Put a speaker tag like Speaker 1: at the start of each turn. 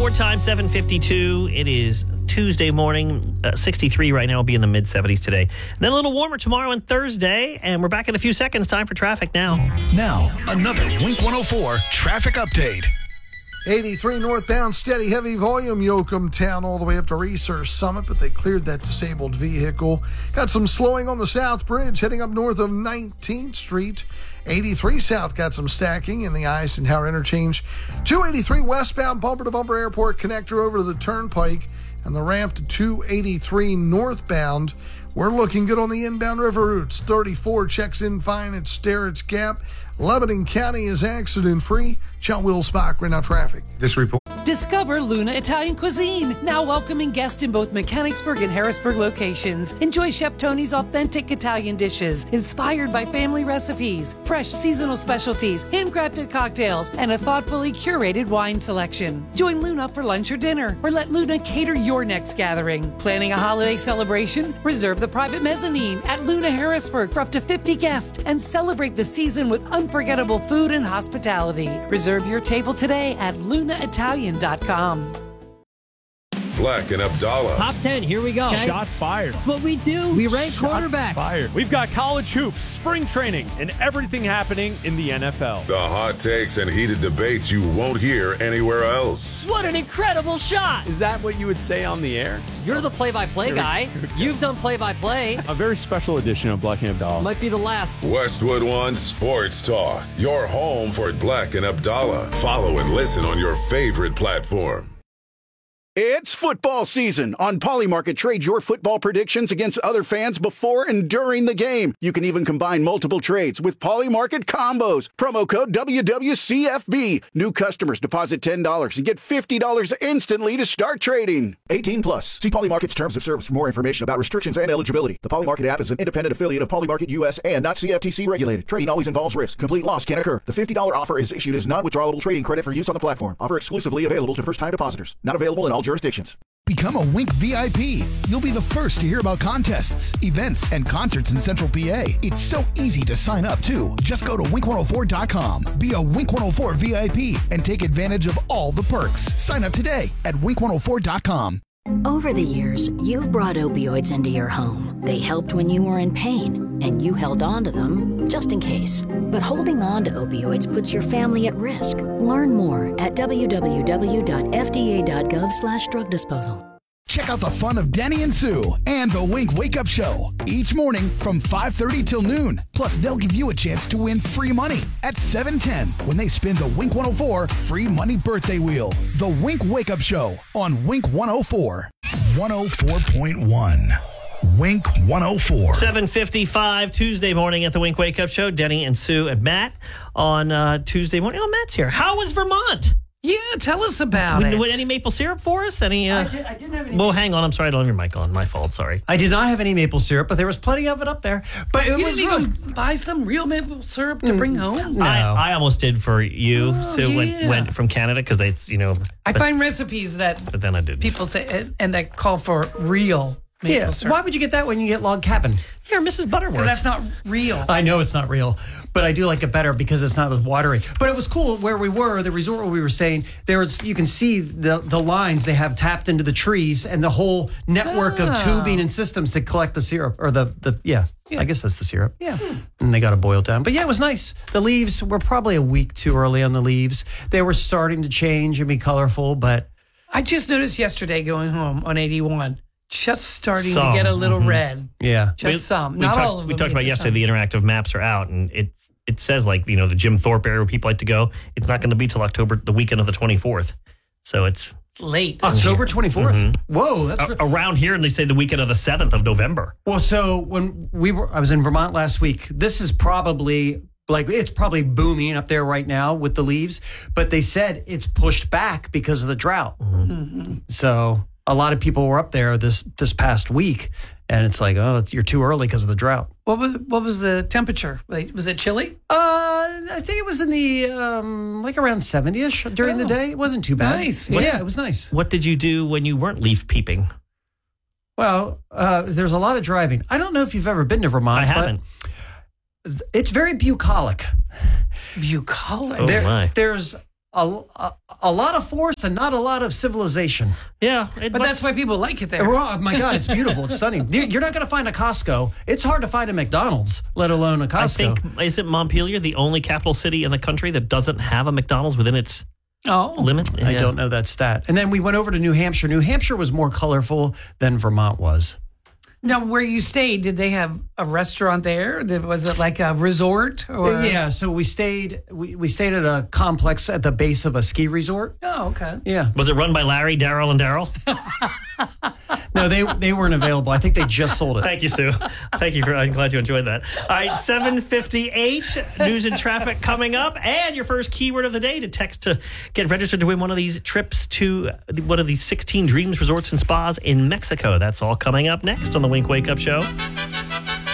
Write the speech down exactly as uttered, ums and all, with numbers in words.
Speaker 1: Report time, seven fifty-two. It is Tuesday morning, uh, sixty-three right now. Will be in the mid seventies today. And then a little warmer tomorrow and Thursday. And we're back in a few seconds. Time for traffic now.
Speaker 2: Now, another Wink one oh four traffic update.
Speaker 3: eighty-three northbound, steady heavy volume, Yoakum Town all the way up to Research Summit, but they cleared that disabled vehicle. Got some slowing on the South Bridge heading up north of nineteenth Street. eighty-three South got some stacking in the Eisenhower interchange. two eighty-three westbound, bumper-to-bumper airport connector over to the Turnpike, and the ramp to two eighty-three northbound. We're looking good on the inbound river routes. thirty-four checks in fine at Sterrett's Gap. Lebanon County is accident-free. Chell Wilsbach, right now traffic.
Speaker 4: This report.
Speaker 5: Discover Luna Italian Cuisine, now welcoming guests in both Mechanicsburg and Harrisburg locations. Enjoy Chef Tony's authentic Italian dishes, inspired by family recipes, fresh seasonal specialties, handcrafted cocktails, and a thoughtfully curated wine selection. Join Luna for lunch or dinner, or let Luna cater your next gathering. Planning a holiday celebration? Reserve the private mezzanine at Luna Harrisburg for up to fifty guests and celebrate the season with unforgettable food and hospitality. Reserve your table today at luna italian dot com.
Speaker 6: Black and Abdallah.
Speaker 7: Top ten, here we go. Okay?
Speaker 8: Shots fired.
Speaker 7: That's what we do. We rank
Speaker 8: Shots
Speaker 7: quarterbacks.
Speaker 8: Fired. We've got college hoops, spring training, and everything happening in the N F L.
Speaker 6: The hot takes and heated debates you won't hear anywhere else.
Speaker 7: What an incredible shot.
Speaker 8: Is that what you would say on the air?
Speaker 7: You're the play-by-play guy. You've done play-by-play.
Speaker 8: A very special edition of Black and Abdallah.
Speaker 7: Might be the last.
Speaker 6: Westwood One Sports Talk. Your home for Black and Abdallah. Follow and listen on your favorite platform.
Speaker 9: It's football season. On Polymarket, trade your football predictions against other fans before and during the game. You can even combine multiple trades with Polymarket combos. Promo code W W C F B. New customers deposit ten dollars and get fifty dollars instantly to start trading. eighteen plus. See Polymarket's terms of service for more information about restrictions and eligibility. The Polymarket app is an independent affiliate of Polymarket U S and not C F T C regulated. Trading always involves risk. Complete loss can occur. The fifty dollars offer is issued as non-withdrawable trading credit for use on the platform. Offer exclusively available to first-time depositors. Not available in all jurisdictions.
Speaker 2: Become a Wink V I P. You'll be the first to hear about contests, events, and concerts in Central P A. It's so easy to sign up, too. Just go to wink one oh four dot com. Be a Wink one oh four V I P and take advantage of all the perks. Sign up today at wink one oh four dot com.
Speaker 10: Over the years, you've brought opioids into your home. They helped when you were in pain, and you held on to them just in case. But holding on to opioids puts your family at risk. Learn more at w w w dot f d a dot gov slash drug disposal.
Speaker 2: Check out the fun of Denny and Sue and the Wink Wake Up Show each morning from five thirty till noon. Plus, they'll give you a chance to win free money at seven ten when they spin the Wink one oh four free money birthday wheel. The Wink Wake Up Show on Wink one oh four. one oh four point one. Wink one oh four.
Speaker 1: seven fifty-five Tuesday morning at the Wink Wake Up Show. Denny and Sue and Matt on uh, Tuesday morning. Oh, Matt's here. How was Vermont?
Speaker 5: Yeah, tell us about
Speaker 1: Would,
Speaker 5: it.
Speaker 1: would any maple syrup for us? Any? Uh...
Speaker 11: I, did, I didn't have any.
Speaker 1: Well, hang on. I'm sorry. I don't have your mic on. My fault. Sorry.
Speaker 11: I did not have any maple syrup, but there was plenty of it up there. But it
Speaker 5: you
Speaker 11: was
Speaker 5: didn't even buy some real maple syrup to bring home?
Speaker 11: No.
Speaker 1: I, I almost did for you,
Speaker 5: Oh,
Speaker 1: Sue,
Speaker 5: yeah.
Speaker 1: when went from Canada because it's you know.
Speaker 5: I
Speaker 1: but,
Speaker 5: find recipes that
Speaker 1: but then I did.
Speaker 5: people say, and that call for real maple
Speaker 11: Yeah.
Speaker 5: syrup.
Speaker 11: Why would you get that when you get log cabin?
Speaker 1: Here, Missus Butterworth.
Speaker 5: Because that's not real.
Speaker 11: I know it's not real, but I do like it better because it's not as watery. But it was cool where we were, the resort where we were staying. There was, you can see the the lines they have tapped into the trees and the whole network
Speaker 5: Oh.
Speaker 11: of tubing and systems to collect the syrup or the the yeah,
Speaker 5: Yeah.
Speaker 11: I guess that's the syrup.
Speaker 5: Yeah.
Speaker 11: And they got to boil down. But yeah, it was nice. The leaves were probably a week too early on the leaves. They were starting to change and be colorful, but
Speaker 5: I just noticed yesterday going home on eighty-one, just starting
Speaker 1: Some.
Speaker 5: to get a little
Speaker 1: Mhm.
Speaker 5: red.
Speaker 11: yeah.
Speaker 5: Just
Speaker 1: We-
Speaker 5: some.
Speaker 1: we
Speaker 5: Not
Speaker 1: talked,
Speaker 5: all of
Speaker 1: We
Speaker 5: them.
Speaker 1: talked
Speaker 5: but
Speaker 1: about
Speaker 5: just
Speaker 1: yesterday. The interactive maps are out, and it it says like you know the Jim Thorpe area where people like to go. It's not going to be till October, the weekend of the twenty-fourth. So it's
Speaker 5: some. Late.
Speaker 11: October twenty-fourth.
Speaker 1: Mhm.
Speaker 11: Whoa, that's
Speaker 1: a- around here, and they say the weekend of the seventh of November.
Speaker 11: Well, so when we were, I was in Vermont last week. This is probably like, it's probably booming up there right now with the leaves, but they said it's pushed back because of the drought.
Speaker 5: Mm-hmm.
Speaker 11: So a lot of people were up there this, this past week, and it's like, oh, you're too early because of the drought.
Speaker 5: What was what was the temperature? Like, was it chilly?
Speaker 11: Uh, I think it was in the, um, like around seventy-ish during the
Speaker 5: Oh.
Speaker 11: day. It wasn't too bad.
Speaker 5: Nice,
Speaker 11: Yeah,
Speaker 5: yeah.
Speaker 11: it was nice.
Speaker 1: What did you do when you weren't leaf peeping?
Speaker 11: Well, uh, there's a lot of driving. I don't know if you've ever been to Vermont.
Speaker 1: I haven't.
Speaker 11: But it's very bucolic.
Speaker 5: Bucolic.
Speaker 1: Oh,
Speaker 11: There,
Speaker 1: my.
Speaker 11: there's a, a, a lot of force and not a lot of civilization.
Speaker 1: Yeah.
Speaker 5: But that's why people like it there.
Speaker 11: Oh, my God, it's beautiful. It's stunning. You're not going to find a Costco. It's hard to find a McDonald's, let alone a Costco.
Speaker 1: I think, is it Montpelier, the only capital city in the country that doesn't have a McDonald's within its
Speaker 5: oh.
Speaker 1: limit?
Speaker 11: I
Speaker 1: Yeah.
Speaker 11: don't know that stat. And then we went over to New Hampshire. New Hampshire was more colorful than Vermont was.
Speaker 5: Now, where you stayed, did they have a restaurant there? Did, was it like a resort? Or?
Speaker 11: Yeah, so we stayed we, we stayed at a complex at the base of a ski resort.
Speaker 5: Oh, okay.
Speaker 11: Yeah.
Speaker 1: Was it run by Larry, Daryl, and Daryl?
Speaker 11: No, they they weren't available. I think they just sold it.
Speaker 1: Thank you, Sue. Thank you for. I'm glad you enjoyed that. All right, seven fifty-eight. News and traffic coming up, and your first keyword of the day to text to get registered to win one of these trips to one of these sixteen Dreams Resorts and Spas in Mexico. That's all coming up next on the Wink Wake Up Show.